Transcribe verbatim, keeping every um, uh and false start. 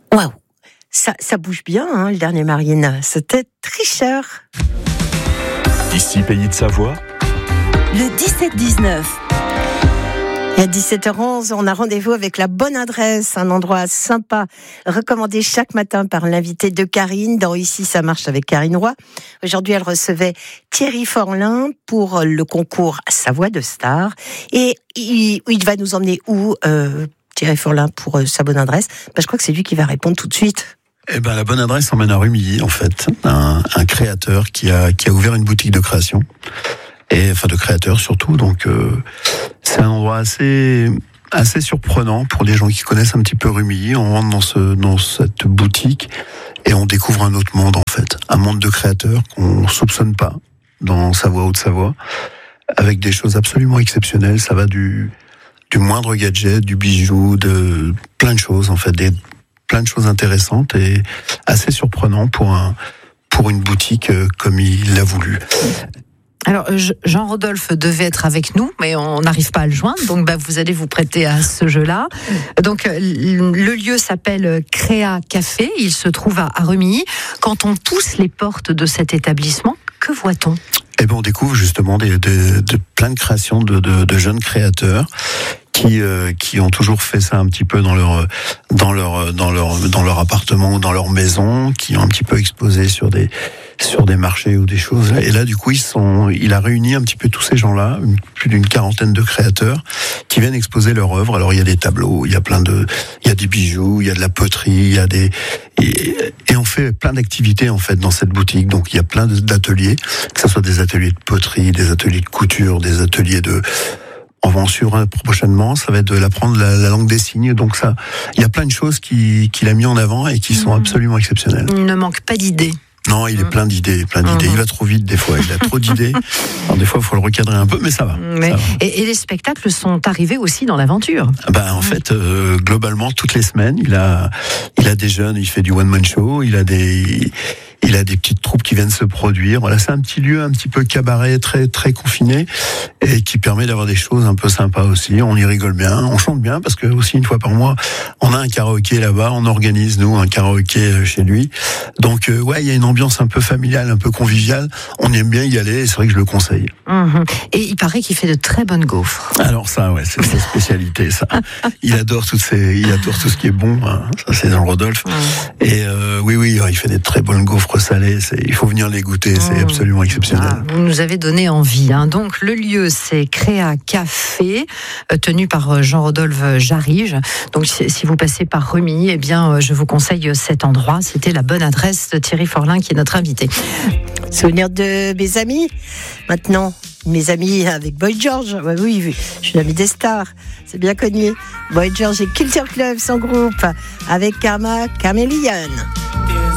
Waouh, ça, ça bouge bien, hein, le dernier Marine. C'était tricheur. Ici, Pays de Savoie. Le dix-sept dix-neuf. Et à dix-sept heures onze, on a rendez-vous avec la bonne adresse, un endroit sympa, recommandé chaque matin par l'invité de Karine. Dans Ici, ça marche avec Karine Roy. Aujourd'hui, elle recevait Thierry Forlin pour le concours Savoie de Stars. Et il, il va nous emmener où, euh, Thierry Forlin, pour euh, sa bonne adresse? Ben, je crois que c'est lui qui va répondre tout de suite. Eh ben, la bonne adresse emmène à Rumilly, en fait. Un, un créateur qui a, qui a ouvert une boutique de création. Et, enfin, de créateurs surtout. Donc, euh, c'est un endroit assez, assez surprenant pour les gens qui connaissent un petit peu Rumilly. On rentre dans ce, dans cette boutique et on découvre un autre monde, en fait. Un monde de créateurs qu'on soupçonne pas dans Savoie, Haute-Savoie. Avec des choses absolument exceptionnelles. Ça va du, du moindre gadget, du bijou, de plein de choses, en fait. Des, plein de choses intéressantes et assez surprenant pour un, pour une boutique comme il l'a voulu. Alors, Jean-Rodolphe devait être avec nous, mais on n'arrive pas à le joindre, donc bah, vous allez vous prêter à ce jeu-là. Donc, le lieu s'appelle Créa Café, il se trouve à Rumilly. Quand on pousse les portes de cet établissement, que voit-on ? Eh ben, on découvre justement des, des, de plein de créations de, de, de jeunes créateurs qui euh, qui ont toujours fait ça un petit peu dans leur dans leur dans leur dans leur appartement ou dans leur maison, qui ont un petit peu exposé sur des sur des marchés ou des choses. Et là, du coup, ils sont, il a réuni un petit peu tous ces gens-là, plus d'une quarantaine de créateurs, qui viennent exposer leur œuvre. Alors, il y a des tableaux, il y a plein de, il y a des bijoux, il y a de la poterie, il y a des, et, et on fait plein d'activités, en fait, dans cette boutique. Donc, il y a plein d'ateliers, que ce soit des ateliers de poterie, des ateliers de couture, des ateliers de, on va en suivre prochainement, ça va être de l'apprendre la, la langue des signes. Donc ça, il y a plein de choses qu'il qui a mis en avant et qui sont absolument exceptionnelles. Il ne manque pas d'idées. Non, il est plein d'idées, plein d'idées. Mmh. Il va trop vite des fois, il a trop d'idées. Alors des fois, il faut le recadrer un peu, mais ça va. Mais, ça va. Et, et les spectacles sont arrivés aussi dans l'aventure. Ben, en mmh. fait, euh, globalement, toutes les semaines, il a, il a des jeunes, il fait du one-man show, il a des... Il a des petites troupes qui viennent se produire. Voilà, c'est un petit lieu un petit peu cabaret, très très confiné, et qui permet d'avoir des choses un peu sympas aussi. On y rigole bien, on chante bien, parce que aussi une fois par mois, on a un karaoké là-bas. On organise nous un karaoké chez lui. Donc euh, ouais, il y a une ambiance un peu familiale, un peu conviviale. On aime bien y aller, et c'est vrai que je le conseille. Mmh. Et il paraît qu'il fait de très bonnes gaufres. Alors ça, ouais, c'est sa spécialité, ça. Il adore toutes ces, il adore tout ce qui est bon. Hein. Ça, c'est Jean-Rodolphe. Mmh. Et euh, oui, oui, il fait des très bonnes gaufres salé, c'est, il faut venir les goûter, mmh. c'est absolument exceptionnel. Ah, vous nous avez donné envie. Hein. Donc le lieu, c'est Créa Café, euh, tenu par Jean-Rodolphe Jarige. Donc si, si vous passez par Rumilly, eh bien, euh, je vous conseille cet endroit. C'était la bonne adresse de Thierry Forlin, qui est notre invité. Souvenir de mes amis. Maintenant, mes amis avec Boy George. Ouais, oui, oui, je suis l'ami des stars. C'est bien connu. Boy George et Culture Club, son groupe, avec Karma Chameleon.